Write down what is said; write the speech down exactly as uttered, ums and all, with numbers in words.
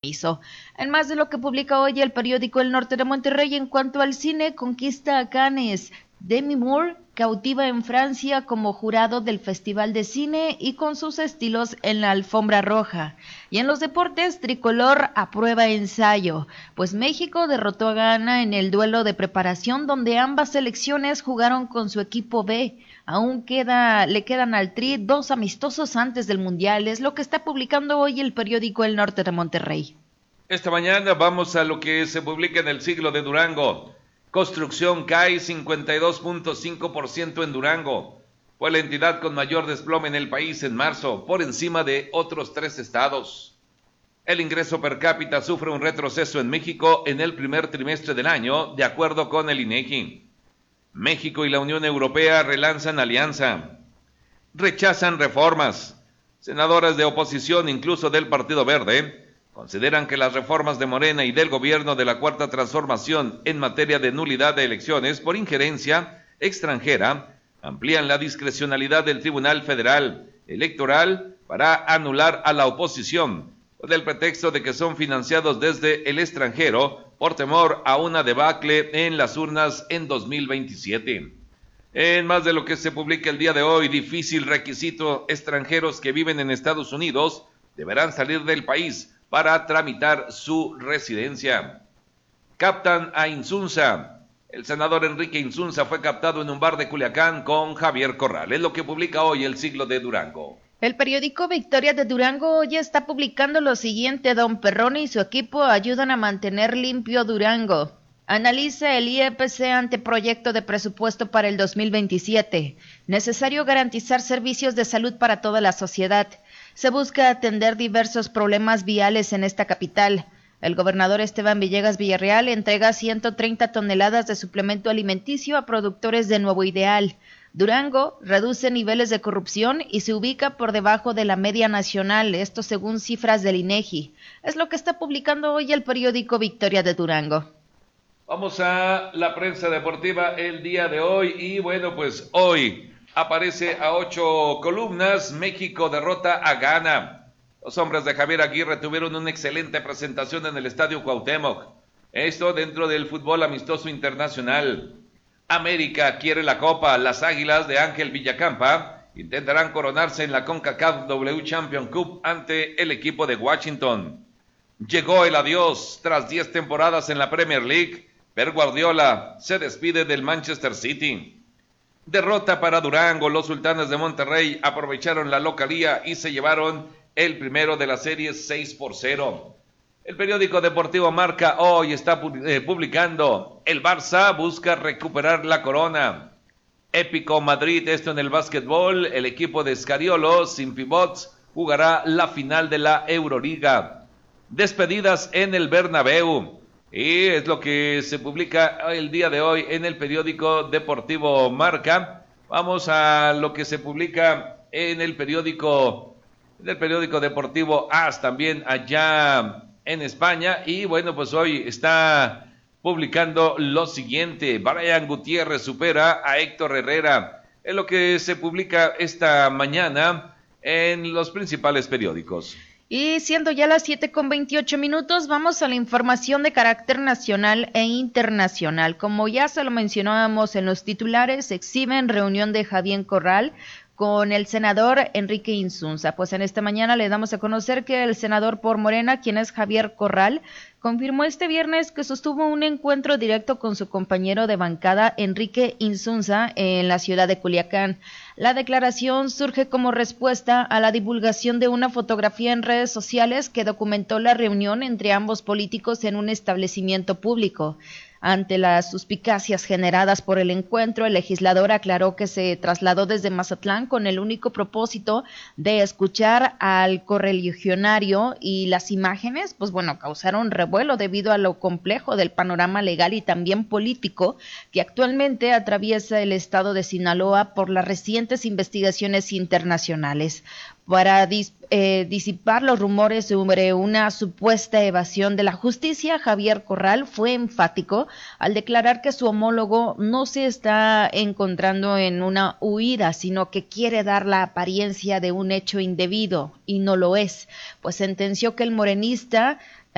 compromiso. En más de lo que publica hoy el periódico El Norte de Monterrey, en cuanto al cine, conquista a Cannes. Demi Moore cautiva en Francia como jurado del Festival de Cine y con sus estilos en la alfombra roja. Y en los deportes, Tricolor aprueba ensayo, pues México derrotó a Ghana en el duelo de preparación donde ambas selecciones jugaron con su equipo B. Aún queda, le quedan al Tri dos amistosos antes del Mundial, es lo que está publicando hoy el periódico El Norte de Monterrey. Esta mañana vamos a lo que se publica en El Siglo de Durango. Construcción cae cincuenta y dos punto cinco por ciento en Durango. Fue la entidad con mayor desplome en el país en marzo, por encima de otros tres estados. El ingreso per cápita sufre un retroceso en México en el primer trimestre del año, de acuerdo con el INEGI. México y la Unión Europea relanzan alianza. Rechazan reformas. Senadoras de oposición, incluso del Partido Verde, consideran que las reformas de Morena y del gobierno de la Cuarta Transformación en materia de nulidad de elecciones por injerencia extranjera amplían la discrecionalidad del Tribunal Federal Electoral para anular a la oposición, con el pretexto de que son financiados desde el extranjero por temor a una debacle en las urnas en dos mil veintisiete. En más de lo que se publica el día de hoy, difícil requisito: extranjeros que viven en Estados Unidos deberán salir del país para tramitar su residencia. Captan a Insunza. El senador Enrique Insunza fue captado en un bar de Culiacán con Javier Corral. Es lo que publica hoy El Siglo de Durango. El periódico Victoria de Durango hoy está publicando lo siguiente: Don Perrón y su equipo ayudan a mantener limpio Durango. Analiza el I E P C anteproyecto de presupuesto para el dos mil veintisiete. Necesario garantizar servicios de salud para toda la sociedad. Se busca atender diversos problemas viales en esta capital. El gobernador Esteban Villegas Villarreal entrega ciento treinta toneladas de suplemento alimenticio a productores de Nuevo Ideal. Durango reduce niveles de corrupción y se ubica por debajo de la media nacional, esto según cifras del INEGI. Es lo que está publicando hoy el periódico Victoria de Durango. Vamos a la prensa deportiva el día de hoy y bueno, pues hoy aparece a ocho columnas. México derrota a Ghana. Los hombres de Javier Aguirre tuvieron una excelente presentación en el Estadio Cuauhtémoc. Esto dentro del fútbol amistoso internacional. América quiere la copa. Las Águilas de Ángel Villacampa intentarán coronarse en la CONCACAF W Champions Cup ante el equipo de Washington. Llegó el adiós tras diez temporadas en la Premier League. Pep Guardiola se despide del Manchester City. Derrota para Durango. Los Sultanes de Monterrey aprovecharon la localía y se llevaron el primero de la serie seis por cero. El periódico deportivo Marca hoy está publicando: el Barça busca recuperar la corona. Épico Madrid, esto en el básquetbol. El equipo de Scariolo, sin pivots, jugará la final de la Euroliga. Despedidas en el Bernabéu. Y es lo que se publica el día de hoy en el periódico deportivo Marca. Vamos a lo que se publica en el periódico, en el periódico deportivo AS, también allá en España. Y bueno, pues hoy está publicando lo siguiente: Brian Gutiérrez supera a Héctor Herrera. Es lo que se publica esta mañana en los principales periódicos. Y siendo ya las siete con veintiocho minutos, vamos a la información de carácter nacional e internacional. Como ya se lo mencionábamos en los titulares, exhiben reunión de Javier Corral con el senador Enrique Insunza. Pues en esta mañana le damos a conocer que el senador por Morena, quien es Javier Corral, confirmó este viernes que sostuvo un encuentro directo con su compañero de bancada Enrique Insunza en la ciudad de Culiacán. La declaración surge como respuesta a la divulgación de una fotografía en redes sociales que documentó la reunión entre ambos políticos en un establecimiento público. Ante las suspicacias generadas por el encuentro, el legislador aclaró que se trasladó desde Mazatlán con el único propósito de escuchar al correligionario, y las imágenes, pues bueno, causaron revuelo debido a lo complejo del panorama legal y también político que actualmente atraviesa el estado de Sinaloa por las recientes investigaciones internacionales. Para dis, eh, disipar los rumores sobre una supuesta evasión de la justicia, Javier Corral fue enfático al declarar que su homólogo no se está encontrando en una huida, sino que quiere dar la apariencia de un hecho indebido, y no lo es, pues sentenció que el morenista